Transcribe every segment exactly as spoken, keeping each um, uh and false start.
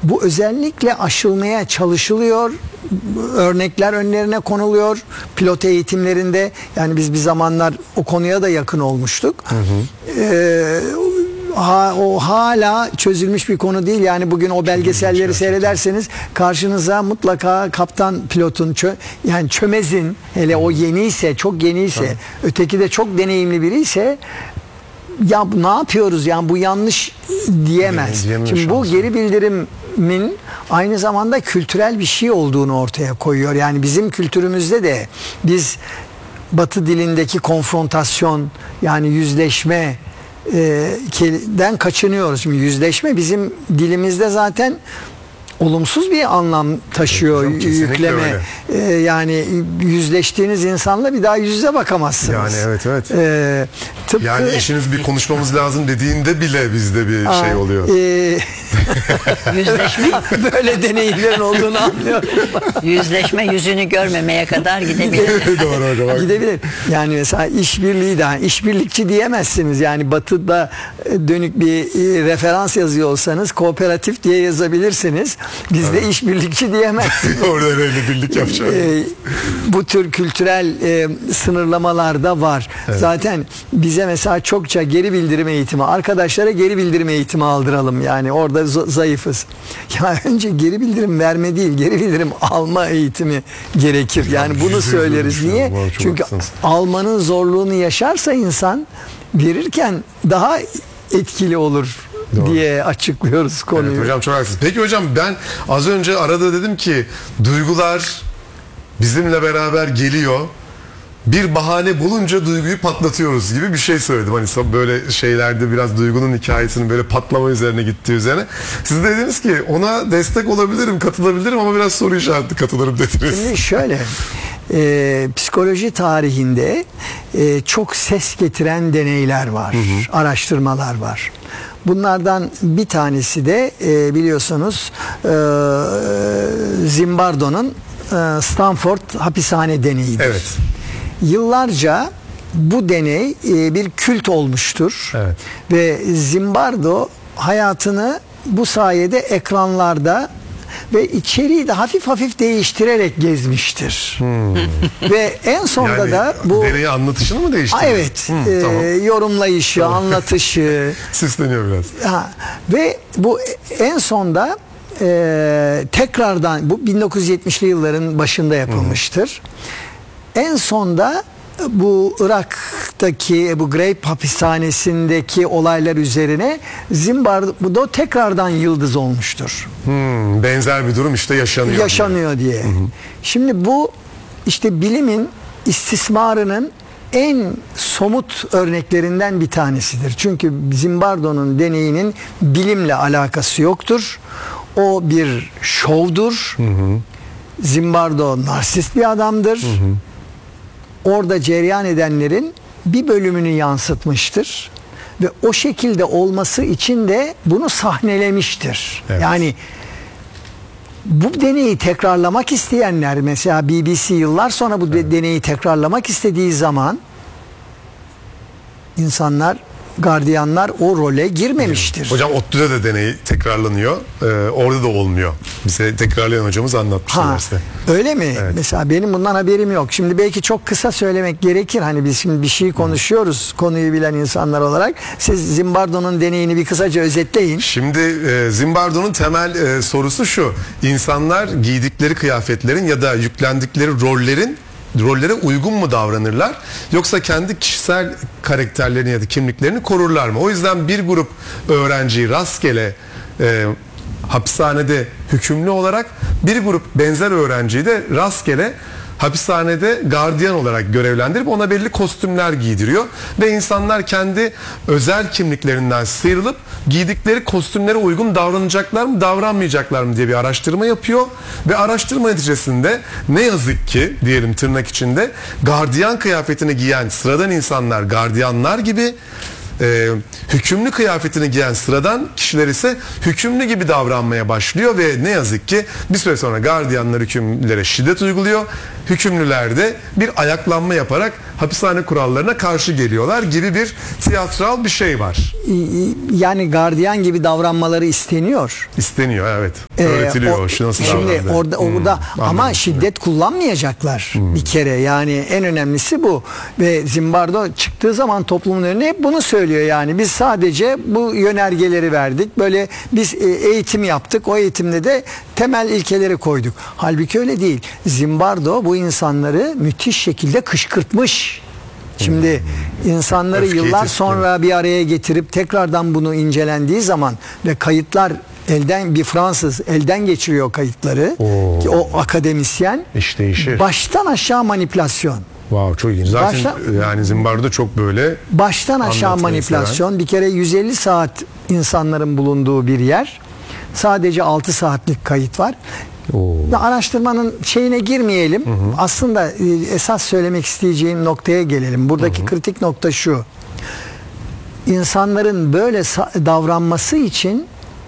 bu özellikle aşılmaya çalışılıyor. Örnekler önlerine konuluyor pilot eğitimlerinde. Yani biz bir zamanlar o konuya da yakın olmuştuk. Hı hı. Ee, ha, o hala çözülmüş bir konu değil. Yani bugün o belgeselleri seyrederseniz karşınıza mutlaka kaptan pilotun çö, yani çömezin, hele o yeniyse, çok yeniyse, tabii, öteki de çok deneyimli biri ise, ya ne yapıyoruz yani, bu yanlış diyemez. Şimdi bu geri bildirimin aynı zamanda kültürel bir şey olduğunu ortaya koyuyor. Yani bizim kültürümüzde de biz Batı dilindeki konfrontasyon, yani yüzleşme den kaçınıyoruz. Şimdi yüzleşme bizim dilimizde zaten olumsuz bir anlam taşıyor, evet, hocam, yükleme. Ee, yani yüzleştiğiniz insanla bir daha yüz yüze bakamazsınız. Yani evet evet. Ee, tıpkı, yani eşiniz bir konuşmamız lazım dediğinde bile bizde bir aa, şey oluyor. E, yüzleşme böyle deneyimlerin olduğunu anlıyorum. Yüzleşme yüzünü görmemeye kadar gidebilir. Doğru hocam. Gidebilir. Yani mesela işbirliği de, işbirlikçi diyemezsiniz. Yani Batı'da dönük bir referans yazıyor olsanız kooperatif diye yazabilirsiniz. Bizde evet, işbirlikçi diyemezsiniz. Orada öyle birlik yapacağım. E, bu tür kültürel e, sınırlamalar da var. Evet. Zaten bize mesela çokça geri bildirim eğitimi, arkadaşlara geri bildirim eğitimi aldıralım. Yani orada zayıfız. Ya önce geri bildirim verme değil, geri bildirim alma eğitimi gerekir. Yani ya, bunu söyleriz. Niye? Çünkü haklısınız, almanın zorluğunu yaşarsa insan verirken daha etkili olur. Doğru. Diye açıklıyoruz konuyu. Evet hocam, çok haklısınız. Peki hocam, ben az önce arada dedim ki duygular bizimle beraber geliyor. Bir bahane bulunca duyguyu patlatıyoruz gibi bir şey söyledim. Hani böyle şeylerde biraz duygunun hikayesinin böyle patlama üzerine gittiği üzerine. Siz de dediniz ki ona destek olabilirim, katılabilirim ama biraz soru işaretli katılırım dediniz. Şimdi şöyle, e, psikoloji tarihinde e, çok ses getiren deneyler var, hı hı, araştırmalar var. Bunlardan bir tanesi de e, biliyorsunuz e, Zimbardo'nun e, Stanford hapishane deneyidir. Evet. Yıllarca bu deney e, bir kült olmuştur. Evet. Ve Zimbardo hayatını bu sayede ekranlarda ve içeriği de hafif hafif değiştirerek gezmiştir. Hmm. Ve en sonunda yani, da bu deneyi anlatışını mı değiştirdi? Evet. Hmm, e, tamam. Yorumlayışı, tamam, anlatışı süsleniyor biraz. Ha, ve bu en sonda e, tekrardan, bu bin dokuz yüz yetmişli yılların başında yapılmıştır. Hmm. En sonda bu Irak'taki Ebu Ghraib hapishanesindeki olaylar üzerine Zimbardo tekrardan yıldız olmuştur. Hmm, benzer bir durum işte yaşanıyor. Yaşanıyor diye. Hı hı. Şimdi bu işte bilimin istismarının en somut örneklerinden bir tanesidir. Çünkü Zimbardo'nun deneyinin bilimle alakası yoktur. O bir şovdur. Hı hı. Zimbardo narsist bir adamdır. Hı hı. Orada cereyan edenlerin bir bölümünü yansıtmıştır ve o şekilde olması için de bunu sahnelemiştir. Evet. Yani bu deneyi tekrarlamak isteyenler, mesela B B C yıllar sonra bu evet. deneyi tekrarlamak istediği zaman insanlar, gardiyanlar o role girmemiştir. Hocam ODTÜ'de de deney tekrarlanıyor. Ee, orada da olmuyor. Bize tekrarlayan hocamız anlatmıştı derste. Öyle mi? Evet. Mesela benim bundan haberim yok. Şimdi belki çok kısa söylemek gerekir. Hani biz şimdi bir şey konuşuyoruz, hmm. konuyu bilen insanlar olarak. Siz Zimbardo'nun deneyini bir kısaca özetleyin. Şimdi e, Zimbardo'nun temel e, sorusu şu. İnsanlar giydikleri kıyafetlerin ya da yüklendikleri rollerin rollere uygun mu davranırlar, yoksa kendi kişisel karakterlerini ya da kimliklerini korurlar mı? O yüzden bir grup öğrenciyi rastgele e, hapishanede hükümlü olarak, bir grup benzer öğrenciyi de rastgele hapishanede gardiyan olarak görevlendirip ona belli kostümler giydiriyor ve insanlar kendi özel kimliklerinden sıyrılıp giydikleri kostümlere uygun davranacaklar mı, davranmayacaklar mı diye bir araştırma yapıyor ve araştırma neticesinde ne yazık ki diyelim tırnak içinde gardiyan kıyafetini giyen sıradan insanlar gardiyanlar gibi, Ee, hükümlü kıyafetini giyen sıradan kişiler ise hükümlü gibi davranmaya başlıyor ve ne yazık ki bir süre sonra gardiyanlar hükümlülere şiddet uyguluyor. Hükümlüler de bir ayaklanma yaparak hapishane kurallarına karşı geliyorlar gibi bir tiyatral bir şey var. Yani gardiyan gibi davranmaları isteniyor. İsteniyor, evet. Ee, Öğretiliyor, o- şu nasıl Şimdi davranılır. orada orada ama anladım. şiddet kullanmayacaklar bir kere. Yani en önemlisi bu. Ve Zimbardo çıktığı zaman toplumun önüne hep bunu söylüyor yani. Biz sadece bu yönergeleri verdik. Böyle biz e, eğitim yaptık. O eğitimde de temel ilkeleri koyduk. Halbuki öyle değil. Zimbardo bu insanları müthiş şekilde kışkırtmış. Şimdi insanları Öfkeyi yıllar tetikliyor. sonra bir araya getirip tekrardan bunu incelendiği zaman ve kayıtlar elden, bir Fransız elden geçiriyor kayıtları. Oo. Ki o akademisyen İş değişir. baştan aşağı manipülasyon. Wow, çok ilginç. Zaten Başla- yani Zimbardo çok böyle Baştan aşağı Anlatmayı manipülasyon. Bir kere yüz elli saat insanların bulunduğu bir yer. Sadece altı saatlik kayıt var. Ve araştırmanın şeyine girmeyelim. Aslında e, esas söylemek isteyeceğim noktaya gelelim. Buradaki kritik nokta şu. İnsanların böyle sa- davranması için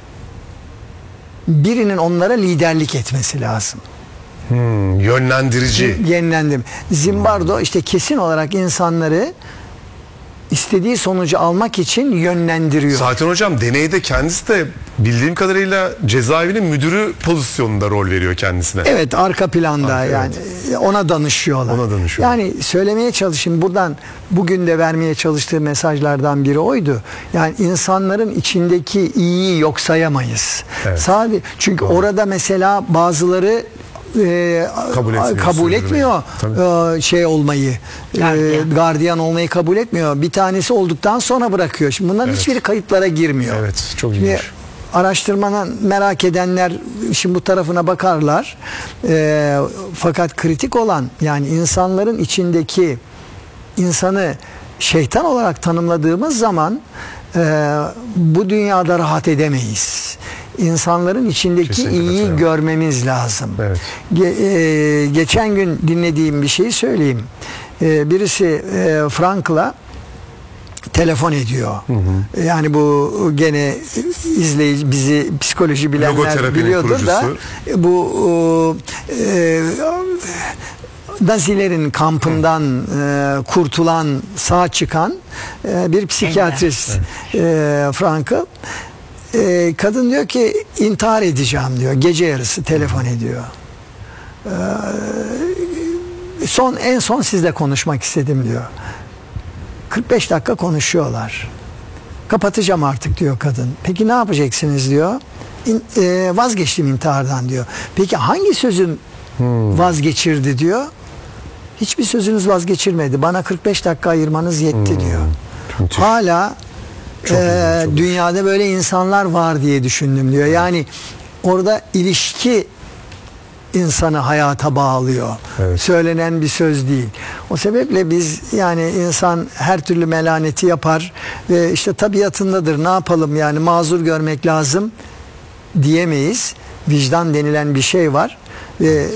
birinin onlara liderlik etmesi lazım. hmm, yönlendirici. Yenilendim. Zimbardo işte kesin olarak insanları istediği sonucu almak için yönlendiriyor. Zaten hocam deneyde kendisi de bildiğim kadarıyla cezaevinin müdürü pozisyonunda rol veriyor kendisine. Evet, arka planda Arka, yani ona danışıyorlar. Ona danışıyor. Yani söylemeye çalışayım, buradan bugün de vermeye çalıştığı mesajlardan biri oydu. Yani insanların içindeki iyiyi yok sayamayız. Evet. Sadece çünkü orada mesela bazıları e, Kabul etmiyor, kabul sürdürmeyi. etmiyor Tabii. e, şey olmayı, e, Gardiyan. gardiyan olmayı kabul etmiyor. Bir tanesi olduktan sonra bırakıyor. Şimdi bunların Evet. hiçbiri kayıtlara girmiyor. Evet, çok Şimdi ilginç. araştırmanın merak edenler şimdi bu tarafına bakarlar. Ee, fakat kritik olan, yani insanların içindeki insanı şeytan olarak tanımladığımız zaman e, bu dünyada rahat edemeyiz. İnsanların içindeki Kesinlikle iyiyi katılıyorum. görmemiz lazım. Evet. Ge- e, geçen gün dinlediğim bir şeyi söyleyeyim. E, birisi e, Frank'la telefon ediyor. Yani bu gene izleyici, bizi psikoloji bilenler Logoterapinin biliyordur da kurucusu. bu e, Nazilerin kampından e, kurtulan, sağ çıkan e, bir psikiyatrist e, Frankl. E, kadın diyor ki intihar edeceğim diyor. Gece yarısı telefon ediyor. E, son en son sizle konuşmak istedim diyor. kırk beş dakika konuşuyorlar. Kapatacağım artık diyor kadın. Peki ne yapacaksınız diyor. İn, e, vazgeçtim intihardan diyor. Peki hangi sözün vazgeçirdi diyor. Hiçbir sözünüz vazgeçirmedi. Bana kırk beş dakika ayırmanız yetti diyor. Müthiş. Hala Çok e, ilginç, çok dünyada böyle insanlar var diye düşündüm diyor. Yani orada ilişki insanı hayata bağlıyor. Evet. Söylenen bir söz değil. O sebeple biz, yani insan her türlü melaneti yapar ve işte tabiatındadır, ne yapalım yani, mazur görmek lazım diyemeyiz. Vicdan denilen bir şey var ve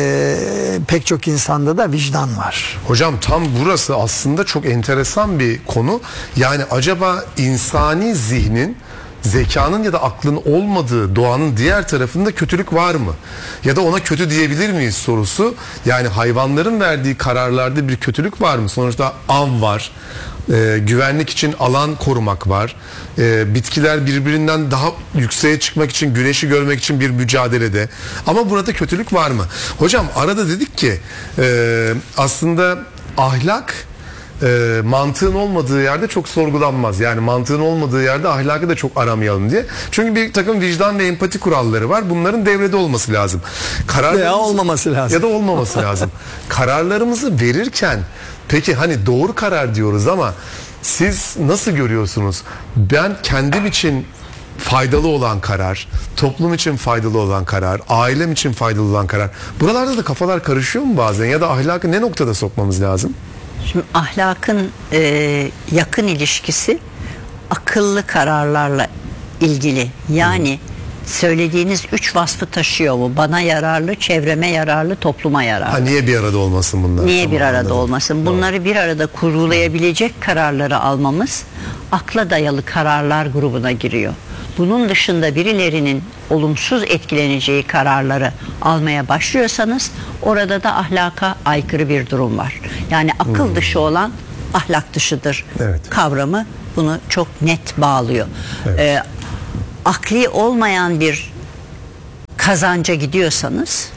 e, pek çok insanda da vicdan var. Hocam tam burası aslında çok enteresan bir konu. Yani acaba insani zihnin, zekanın ya da aklın olmadığı doğanın diğer tarafında kötülük var mı? Ya da ona kötü diyebilir miyiz sorusu. Yani hayvanların verdiği kararlarda bir kötülük var mı? Sonuçta av var. Ee, güvenlik için alan korumak var. Ee, bitkiler birbirinden daha yükseğe çıkmak için, güneşi görmek için bir mücadelede. Ama burada kötülük var mı? Hocam arada dedik ki e, aslında ahlak e, mantığın olmadığı yerde çok sorgulanmaz. Yani mantığın olmadığı yerde ahlakı da çok aramayalım diye. Çünkü bir takım vicdan ve empati kuralları var. Bunların devrede olması lazım. Kararlarımız- Veya olmaması lazım. Ya da olmaması lazım. Kararlarımızı verirken peki hani doğru karar diyoruz ama siz nasıl görüyorsunuz? Ben kendim için faydalı olan karar, toplum için faydalı olan karar, ailem için faydalı olan karar. Buralarda da kafalar karışıyor mu bazen, ya da ahlakı ne noktada sokmamız lazım? Şimdi ahlakın e, yakın ilişkisi akıllı kararlarla ilgili. Yani söylediğiniz üç vasfı taşıyor bu. Bana yararlı, çevreme yararlı, topluma yararlı. Ha, niye bir arada olmasın bunlar? Niye Tamam, bir arada anladım. olmasın? Bunları bir arada kurgulayabilecek kararları almamız akla dayalı kararlar grubuna giriyor. Bunun dışında birilerinin olumsuz etkileneceği kararları almaya başlıyorsanız orada da ahlaka aykırı bir durum var. Yani akıl dışı olan ahlak dışıdır Evet. kavramı bunu çok net bağlıyor. Evet. Ee, akli olmayan bir kazanca gidiyorsanız,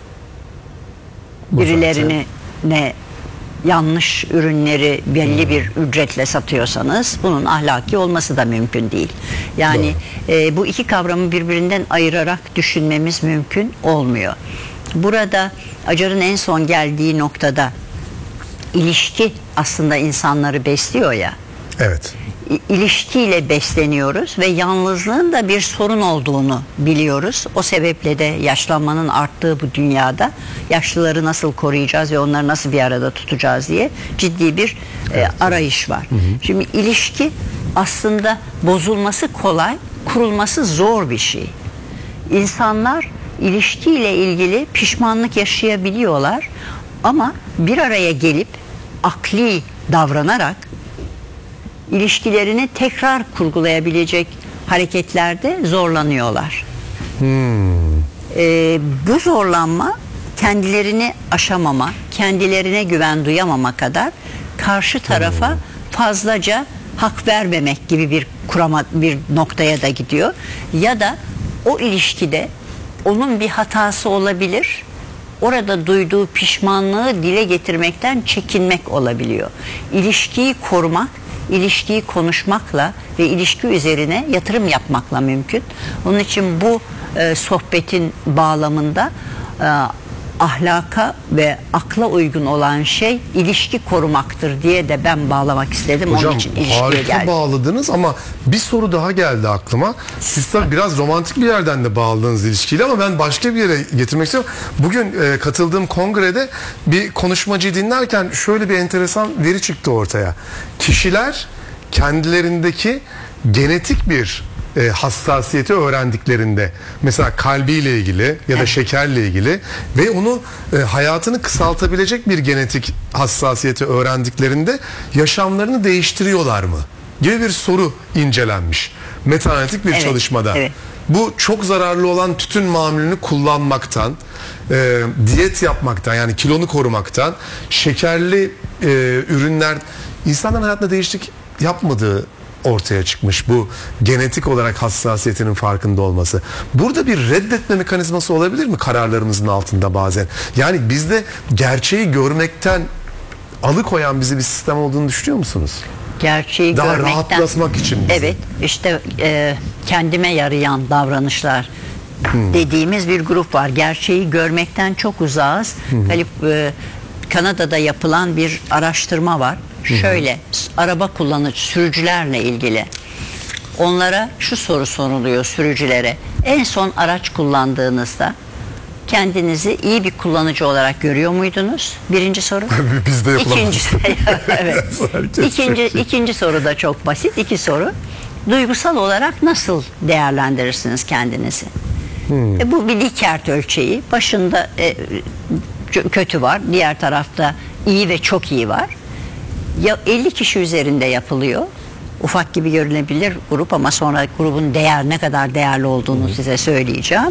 Bu birilerine ne yanlış ürünleri belli bir ücretle satıyorsanız bunun ahlaki olması da mümkün değil. Yani e, bu iki kavramı birbirinden ayırarak düşünmemiz mümkün olmuyor. Burada Acar'ın en son geldiği noktada ilişki aslında insanları besliyor ya. Evet. İlişkiyle besleniyoruz ve yalnızlığın da bir sorun olduğunu biliyoruz. O sebeple de yaşlanmanın arttığı bu dünyada yaşlıları nasıl koruyacağız ve onları nasıl bir arada tutacağız diye ciddi bir e, arayış var. Hı hı. Şimdi ilişki aslında bozulması kolay, kurulması zor bir şey. İnsanlar ilişkiyle ilgili pişmanlık yaşayabiliyorlar ama bir araya gelip akli davranarak ilişkilerini tekrar kurgulayabilecek hareketlerde zorlanıyorlar. Hmm. Ee, bu zorlanma kendilerini aşamama, kendilerine güven duyamama kadar karşı tarafa hmm. fazlaca hak vermemek gibi bir kurama bir noktaya da gidiyor. Ya da o ilişkide onun bir hatası olabilir. Orada duyduğu pişmanlığı dile getirmekten çekinmek olabiliyor. İlişkiyi korumak, ilişkiyi konuşmakla ve ilişki üzerine yatırım yapmakla mümkün. Onun için bu e, sohbetin bağlamında e, ahlaka ve akla uygun olan şey ilişki korumaktır diye de ben bağlamak istedim. Hocam, onun için ilişkiye harika geldim. bağladınız ama bir soru daha geldi aklıma. Siz tabii biraz romantik bir yerden de bağladınız ilişkiyle ama ben başka bir yere getirmek istiyorum. Bugün e, katıldığım kongrede bir konuşmacıyı dinlerken şöyle bir enteresan veri çıktı ortaya. Kişiler kendilerindeki genetik bir E, hassasiyeti öğrendiklerinde, mesela kalbiyle ilgili ya da şekerle ilgili ve onu e, hayatını kısaltabilecek bir genetik hassasiyeti öğrendiklerinde yaşamlarını değiştiriyorlar mı gibi bir soru incelenmiş metaanalitik bir evet, çalışmada. Evet. Bu çok zararlı olan tütün mamulünü kullanmaktan, e, diyet yapmaktan, yani kilonu korumaktan, şekerli e, ürünler insanların hayatında değişiklik yapmadığı ortaya çıkmış, bu genetik olarak hassasiyetinin farkında olması. Burada bir reddetme mekanizması olabilir mi kararlarımızın altında bazen? Yani bizde gerçeği görmekten alıkoyan bizi bir sistem olduğunu düşünüyor musunuz? Gerçeği Daha görmekten. rahatlatmak için bizi. Evet, işte e, kendime yarayan davranışlar hmm. dediğimiz bir grup var. Gerçeği görmekten çok uzağız. Hmm. Kalip, e, Kanada'da yapılan bir araştırma var. Şöyle, araba kullanıcı sürücülerle ilgili onlara şu soru soruluyor sürücülere: en son araç kullandığınızda kendinizi iyi bir kullanıcı olarak görüyor muydunuz? Birinci soru. Biz de yapılamaz. İkinci, evet. ikinci, ikinci soru da çok basit. İki soru. Duygusal olarak nasıl değerlendirirsiniz kendinizi? Hmm. E, bu bir Likert ölçeği. Başında e, kötü var, diğer tarafta iyi ve çok iyi var. Ya elli kişi üzerinde yapılıyor. Ufak gibi görünebilir grup ama sonra grubun değer ne kadar değerli olduğunu size söyleyeceğim.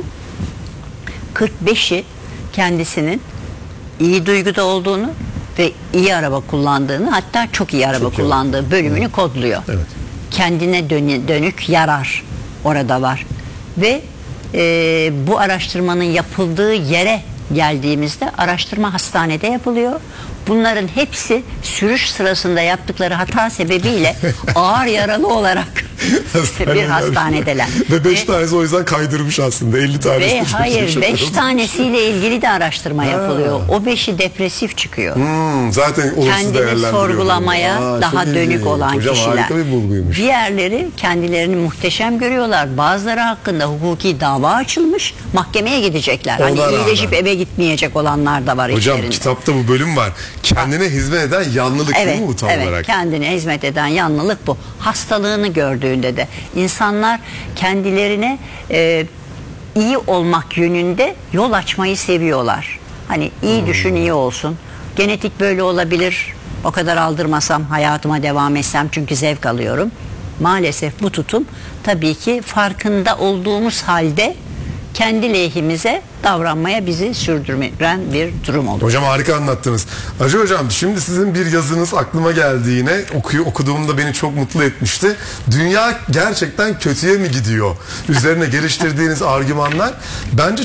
kırk beşi kendisinin iyi duyguda olduğunu ve iyi araba kullandığını, hatta çok iyi araba çok kullandığı iyi. bölümünü evet. kodluyor. Evet. Kendine dönük yarar orada var. Ve e, bu araştırmanın yapıldığı yere geldiğimizde araştırma hastanede yapılıyor. Bunların hepsi sürüş sırasında yaptıkları hata sebebiyle ağır yaralı olarak bir hastanedeler. Ve beş tanesi o yüzden kaydırmış aslında. elli tanesi. Ve hayır, beş tanesiyle ilgili de araştırma ha. yapılıyor. O beşi depresif çıkıyor. Hmm, zaten kendini sorgulamaya Aa, daha dönük ilginç. olan Hocam, kişiler. Harika bir bulguymuş. Diğerleri kendilerini muhteşem görüyorlar. Bazıları hakkında hukuki dava açılmış. Mahkemeye gidecekler. Ona hani rağmen. iyileşip eve gitmeyecek olanlar da var Hocam, içlerinde. Hocam kitapta bu bölüm var. Kendine hizmet eden yanlılık evet, değil mi bu tam evet, olarak? Kendine hizmet eden yanlılık bu. Hastalığını gördüğünde de insanlar kendilerine e, iyi olmak yönünde yol açmayı seviyorlar. Hani iyi hmm. düşün, iyi olsun. Genetik böyle olabilir. O kadar aldırmasam, hayatıma devam etsem çünkü zevk alıyorum. Maalesef bu tutum tabii ki farkında olduğumuz halde kendi lehimize davranmaya bizi sürdüren bir durum olur. Hocam harika anlattınız. Hacı hocam, şimdi sizin bir yazınız aklıma geldi yine. Okuyu, okuduğumda beni çok mutlu etmişti. Dünya gerçekten kötüye mi gidiyor? Üzerine geliştirdiğiniz argümanlar bence